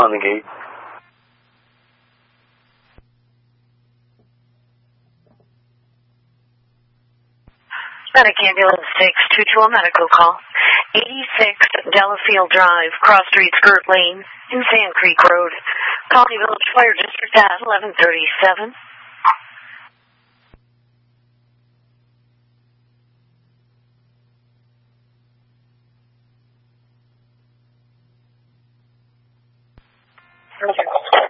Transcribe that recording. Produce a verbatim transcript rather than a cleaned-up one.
on the gate. Medic Ambulance six two two, a medical call. eighty-six Delafield Drive, Cross Street, Skirt Lane, in Sand Creek Road. Colony Village Fire District at eleven thirty-seven. Okay.